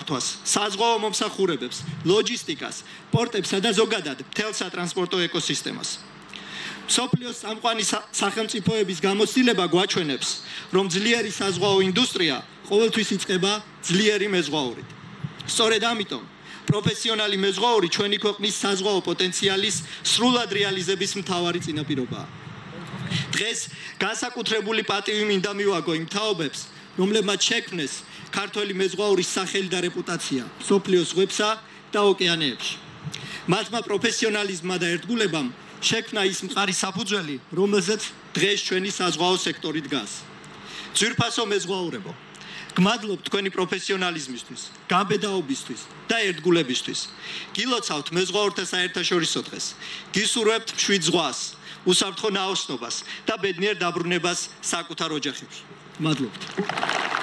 მართვას, საზღვაო მომსახურებებს, ლოჯისტიკას, პორტებსა და ზოგადად მთელ სატრანსპორტო ეკოსისტემას. მსოფლიოს წამყვანი სახელმწიფოების გამოცდილება გვაჩვენებს, რომ ძლიერი საზღვაო ინდუსტრია ყოველთვის იწყება ძლიერი მეზღვაურით. სწორედ ამიტომ პროფესიონალი მეზღვაური ჩვენი ქვეყნის საზღვაო პოტენციალის სრულად რეალიზების მთავარი წინაპირობაა. დღეს განსაკუთრებული პატივი მინდა მივაგო იმ თაობებს, რომლებმაც შექმნეს ქართველი მეზღვაურის სახელი და რეპუტაცია მსოფლიოს ზღვებსა და ოკეანეებში. მათმა პროფესიონალიზმმა და ერთგულებამ შექმნა ის მყარი საფუძველი, რომელზეც დღეს ჩვენი საზღვაო სექტორი დგას. ძვირფასო მეზღვაურებო, გმადლობთ თქვენი პროფესიონალიზმისთვის, გამბედაობისთვის და ერთგულებისთვის. გილოცავთ მეზღვაურთა საერთაშორისო დღეს. გისურვებთ მშვიდ ზღვას, უსაფრთხო ნაოსნობას და ბედნიერ დაბრუნებას საკუთარ ოჯახებში. გმადლობთ.